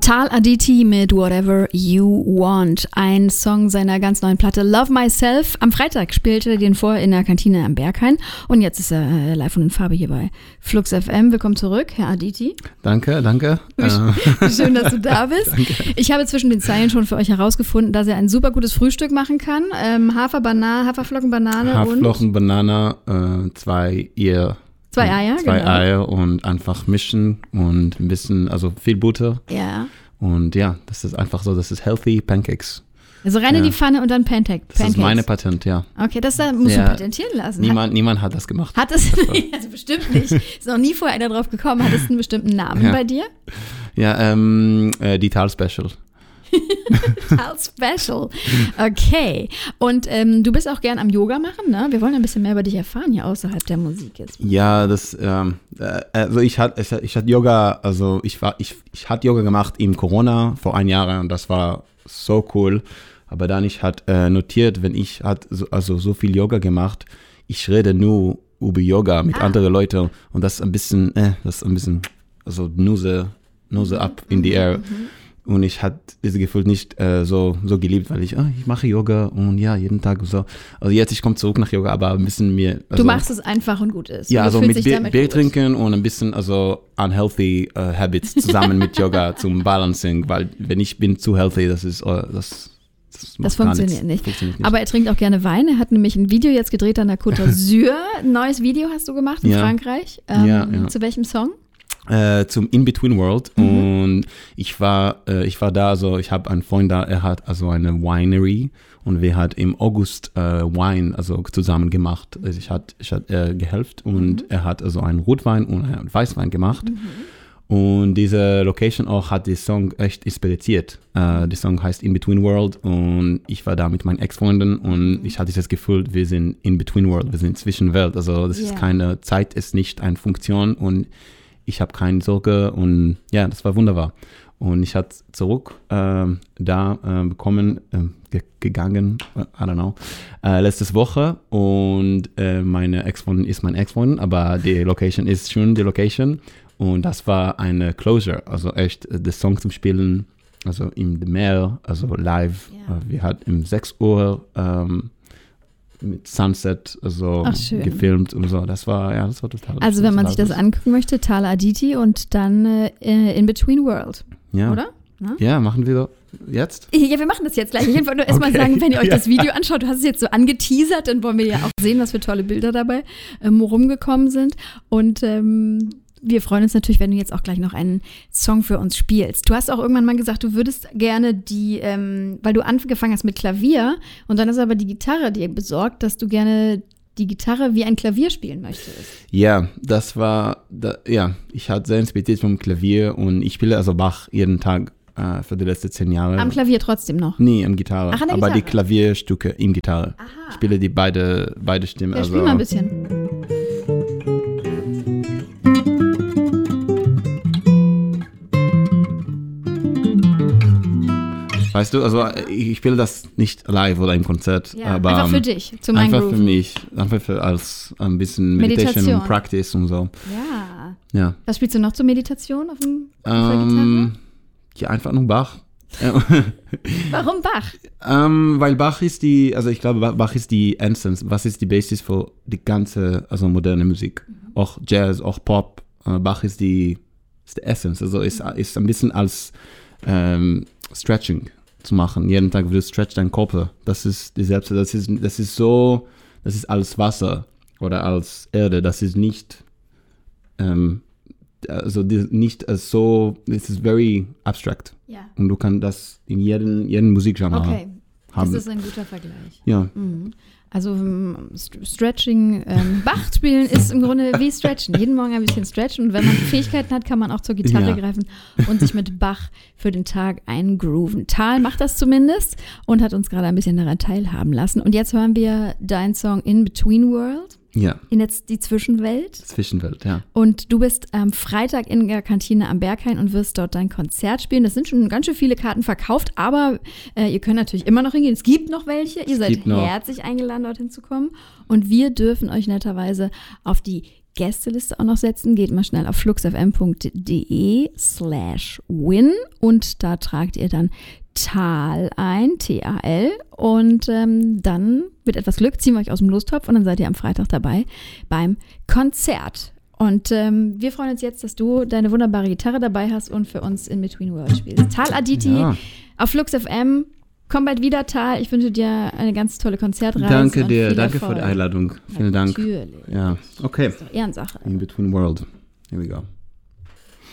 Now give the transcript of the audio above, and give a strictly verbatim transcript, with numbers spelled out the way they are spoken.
Tal Aditi mit Whatever You Want, ein Song seiner ganz neuen Platte Love Myself. Am Freitag spielte er den vor in der Kantine am Berghain und jetzt ist er live und in Farbe hier bei Flux F M. Willkommen zurück, Herr Aditi. Danke, danke. Schön, dass du da bist. Danke. Ich habe zwischen den Zeilen schon für euch herausgefunden, dass er ein super gutes Frühstück machen kann. Ähm, Hafer, Banane, Haferflocken, Banane Haferflocken, und? Banane, äh, zwei Eier. Zwei Eier, Zwei genau. Eier und einfach mischen und ein bisschen, also viel Butter. Ja. Und ja, das ist einfach so, das ist healthy Pancakes. Also rein ja. in die Pfanne und dann Pancake, das Pancakes. Das ist meine Patent, ja. Okay, das da musst ja. du patentieren lassen. Niemand, hat, niemand hat das gemacht. Hat es nicht? Also bestimmt nicht. Ist noch nie vorher einer drauf gekommen. Hat es einen bestimmten Namen ja. bei dir? Ja, ähm, äh, die Tal Special. Tal Special. Okay. Und ähm, du bist auch gern am Yoga machen, ne? Wir wollen ein bisschen mehr über dich erfahren hier außerhalb der Musik jetzt. Ja, das, ähm, äh, also ich hatte, ich, ich hatte Yoga, also ich war, ich, ich hatte Yoga gemacht im Corona vor ein Jahr und das war so cool. Aber dann ich hat äh, notiert, wenn ich hat so, also so viel Yoga gemacht, ich rede nur über Yoga mit ah. anderen Leuten und das ist ein bisschen, äh, das ist ein bisschen, also Nuse, Nuse mhm. up in the air. Mhm. Und ich hatte dieses Gefühl nicht äh, so, so geliebt, weil ich, oh, ich mache Yoga und ja, jeden Tag und so. Also jetzt, ich komme zurück nach Yoga, aber ein bisschen mehr. Also, du machst es einfach und gut ist. Ja, also mit Bier, Bier trinken und ein bisschen also unhealthy uh, habits zusammen mit Yoga zum Balancing, weil wenn ich bin zu healthy, das ist, uh, das Das, das funktioniert nicht. funktioniert nicht. Aber er trinkt auch gerne Wein. Er hat nämlich ein Video jetzt gedreht an der Côte d'Azur. Ein neues Video hast du gemacht in ja. Frankreich. Ähm, ja, ja. Zu welchem Song? Äh, zum In-Between World. Mhm. Und ich war, äh, ich war da, also ich habe einen Freund da, er hat also eine Winery und wir hat im August äh, Wein also zusammen gemacht. Also ich hat, ich hat äh, gehelft und mhm. er hat also einen Rotwein und einen Weißwein gemacht. Mhm. Und diese Location auch hat den Song echt inspiriert. Uh, der Song heißt In Between World und ich war da mit meinen Ex-Freunden und ich hatte das Gefühl, wir sind in Between World, wir sind Zwischenwelt. Also das yeah. ist keine Zeit, ist nicht eine Funktion und ich habe keine Sorge und ja, das war wunderbar. Und ich hatte zurück äh, da äh, bekommen, äh, ge- gegangen, I don't know, äh, letzte Woche und äh, meine Ex-Freundin ist meine Ex-Freundin, aber die Location ist schon die Location. Und das war eine Closure, also echt der Song zum Spielen, also im Meer, also live. Yeah. Wir hatten um sechs Uhr ähm, mit Sunset also gefilmt und so. Das war, ja, das war total. Also wenn man sich das angucken möchte, Tal Aditi und dann äh, In Between World, ja. oder? Na? Ja, machen wir doch jetzt? Ja, wir machen das jetzt gleich. Ich wollte nur erstmal okay. sagen, wenn ihr euch ja. das Video anschaut, du hast es jetzt so angeteasert, dann wollen wir ja auch sehen, was für tolle Bilder dabei ähm, rumgekommen sind. Und ähm, wir freuen uns natürlich, wenn du jetzt auch gleich noch einen Song für uns spielst. Du hast auch irgendwann mal gesagt, du würdest gerne die, ähm, weil du angefangen hast mit Klavier und dann ist aber die Gitarre dir besorgt, dass du gerne die Gitarre wie ein Klavier spielen möchtest. Ja, das war, da, ja, ich hatte sehr inspiriert vom Klavier und ich spiele also Bach jeden Tag äh, für die letzten zehn Jahre. Am Klavier trotzdem noch? Nee, am Gitarre. Ach, an der aber Gitarre. Die Klavierstücke im Gitarre. Aha. Ich spiele die beide, beide Stimmen. Ja, also, spiel mal ein bisschen. Weißt du, also ich spiele das nicht live oder im Konzert, ja, aber einfach für dich, zu meinem einfach Groove. für mich, einfach für als ein bisschen Meditation, Meditation. und Practice und so. Ja. ja. Was spielst du noch zur Meditation auf, dem, auf ähm, der Gitarre? Ja, einfach nur Bach. Warum Bach? Ähm, weil Bach ist die, also ich glaube, Bach ist die Essence, was ist die Basis für die ganze, also moderne Musik. Mhm. Auch Jazz, auch Pop. Bach ist die, ist die Essence, also ist, ist ein bisschen als ähm, Stretching zu machen. Jeden Tag du stretch deinen Körper. Das ist die Selbst, das ist, das ist so, das ist als Wasser oder als Erde. Das ist nicht, ähm, also die, nicht so, es ist very abstract. Ja. Und du kannst das in jedem, jedem Musikgenre okay. haben. Das ist ein guter Vergleich. Ja. Mhm. Also St- Stretching, ähm, Bach spielen ist im Grunde wie Stretchen. Jeden Morgen ein bisschen stretchen und wenn man Fähigkeiten hat, kann man auch zur Gitarre ja. greifen und sich mit Bach für den Tag eingrooven. Tal macht das zumindest und hat uns gerade ein bisschen daran teilhaben lassen. Und jetzt hören wir deinen Song In Between World. Ja. In jetzt die Zwischenwelt. Zwischenwelt, ja. Und du bist am Freitag in der Kantine am Berghain und wirst dort dein Konzert spielen. Das sind schon ganz schön viele Karten verkauft, aber äh, ihr könnt natürlich immer noch hingehen. Es gibt noch welche. Ihr es seid herzlich eingeladen, dorthin zu kommen. Und wir dürfen euch netterweise auf die Gästeliste auch noch setzen, geht mal schnell auf fluxfm.de slash win und da tragt ihr dann Tal ein, T A L, und ähm, dann mit etwas Glück ziehen wir euch aus dem Lostopf und dann seid ihr am Freitag dabei beim Konzert. Und ähm, wir freuen uns jetzt, dass du deine wunderbare Gitarre dabei hast und für uns in Between Worlds spielst. Tal Aditi Ja. auf Flux F M. Komm bald wieder, Tal. Ich wünsche dir eine ganz tolle Konzertreise. Danke und dir, viel danke Erfolg. für die Einladung. Vielen Dank. Natürlich. Ja, okay. Das ist doch Ehrensache. In Between World. Here we go.